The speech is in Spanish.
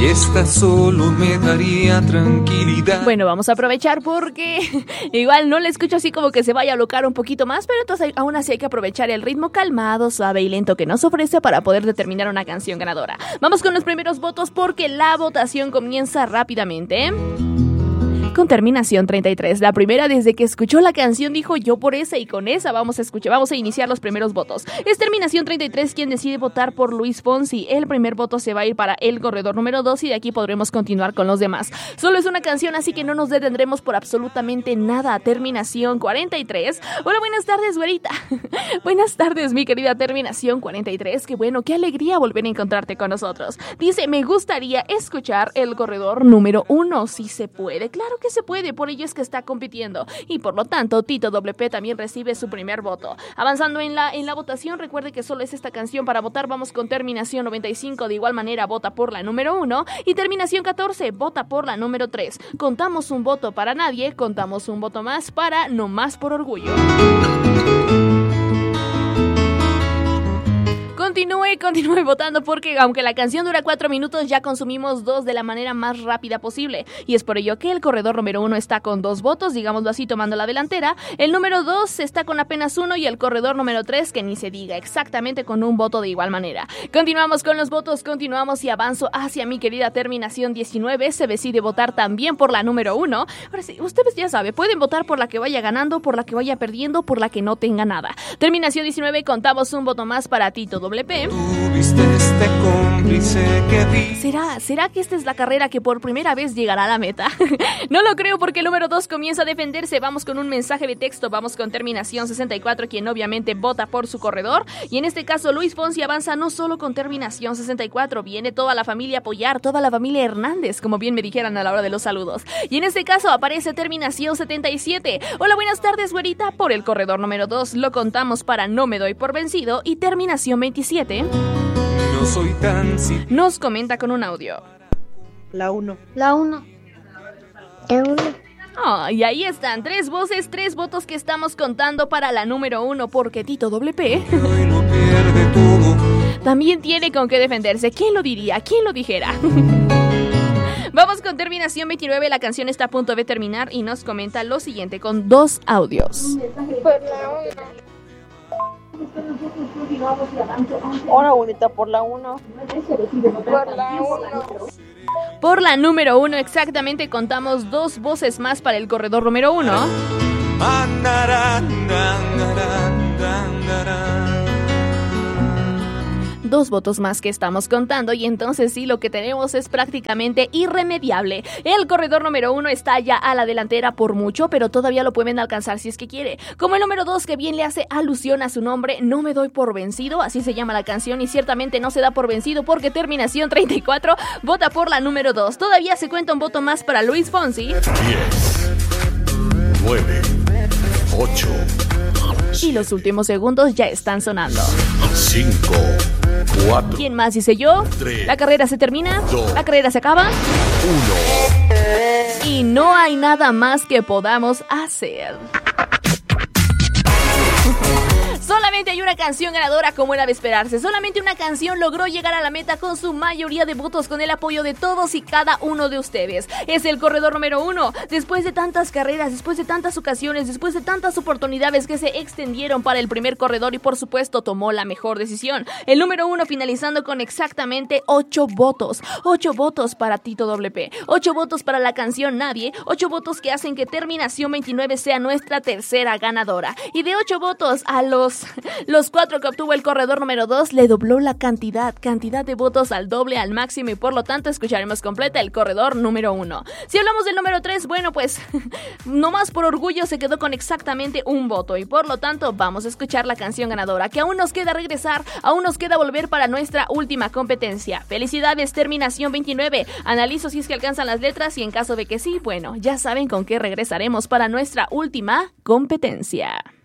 y esta solo me daría tranquilidad. Bueno, vamos a aprovechar porque igual no le escucho así como que se vaya a alocar un poquito más, pero entonces aún así hay que aprovechar el ritmo calmado, suave y lento que nos ofrece para poder determinar una canción ganadora. Vamos con los primeros votos porque la votación comienza rápidamente. Con terminación 33, la primera desde que escuchó la canción dijo yo por esa y con esa vamos a iniciar los primeros votos. Es terminación 33 quien decide votar por Luis Fonsi. El primer voto se va a ir para el corredor número 2 y de aquí podremos continuar con los demás. Solo es una canción así que no nos detendremos por absolutamente nada. Terminación 43. Hola, buenas tardes, güerita. Buenas tardes, mi querida terminación 43. Qué bueno, qué alegría volver a encontrarte con nosotros. Dice, me gustaría escuchar el corredor número 1. Si se puede, claro que se puede, por ello es que está compitiendo y por lo tanto Tito WP también recibe su primer voto. Avanzando en la votación, recuerde que solo es esta canción para votar. Vamos con terminación 95, de igual manera vota por la número 1 y terminación 14 vota por la número 3. Contamos un voto para nadie, contamos un voto más para No Más por Orgullo. Continúe votando porque aunque la canción dura 4 minutos ya consumimos 2 de la manera más rápida posible y es por ello que el corredor número 1 está con 2 votos, digámoslo así, tomando la delantera. El número 2 está con apenas 1 y el corredor número 3, que ni se diga, exactamente con un voto de igual manera. Continuamos con los votos, continuamos y avanzo hacia mi querida terminación 19. Se decide votar también por la número 1. Ahora sí, ustedes ya saben, pueden votar por la que vaya ganando, por la que vaya perdiendo, por la que no tenga nada. Terminación 19, contamos un voto más para Tito WP. Este cómplice que vi. ¿Será que esta es la carrera que por primera vez llegará a la meta? No lo creo porque el número 2 comienza a defenderse. Vamos con un mensaje de texto, vamos con terminación 64, quien obviamente vota por su corredor. Y en este caso Luis Fonsi avanza no solo con terminación 64, viene toda la familia a apoyar, toda la familia Hernández, como bien me dijeran a la hora de los saludos. Y en este caso aparece terminación 77. Hola, buenas tardes, güerita. Por el corredor número 2 lo contamos para No Me Doy por Vencido y terminación 27. No soy tan nos comenta con un audio. La 1. Oh, y ahí están, 3 voces, 3 votos que estamos contando para la número 1, porque Tito WP también tiene con qué defenderse. ¿Quién lo diría? ¿Quién lo dijera? Vamos con terminación 29, la canción está a punto de terminar y nos comenta lo siguiente con 2 audios. Hola, bonita, por la 1. Por la número 1, exactamente, contamos 2 voces más para el corredor número 1. 2 votos más que estamos contando y entonces sí, lo que tenemos es prácticamente irremediable. El corredor número 1 está ya a la delantera por mucho, pero todavía lo pueden alcanzar si es que quiere. Como el número 2, que bien le hace alusión a su nombre, No Me Doy por Vencido, así se llama la canción y ciertamente no se da por vencido porque terminación 34 vota por la número 2. Todavía se cuenta un voto más para Luis Fonsi. 10, 9, 8. Y los últimos segundos ya están sonando. 5, 4. ¿Quién más dice yo? 3, la carrera se termina, 2, la carrera se acaba 1. y no hay nada más que podamos hacer. Solamente hay una canción ganadora como era de esperarse. Solamente una canción logró llegar a la meta con su mayoría de votos, con el apoyo de todos y cada uno de ustedes. Es el corredor número 1. Después de tantas carreras, después de tantas ocasiones, después de tantas oportunidades que se extendieron para el primer corredor y por supuesto tomó la mejor decisión. El número 1 finalizando con exactamente 8 votos. 8 votos para Tito WP. 8 votos para la canción Nadie. 8 votos que hacen que terminación 29 sea nuestra tercera ganadora. Y de 8 votos a los 4 que obtuvo el corredor número 2 le dobló la cantidad de votos al doble, al máximo y por lo tanto escucharemos completa el corredor número 1. Si hablamos del número 3, bueno pues No Más por Orgullo se quedó con exactamente un voto y por lo tanto vamos a escuchar la canción ganadora, que aún nos queda regresar, aún nos queda volver para nuestra última competencia. Felicidades, terminación 29. Analizo si es que alcanzan las letras y en caso de que sí, bueno, ya saben con qué regresaremos para nuestra última competencia.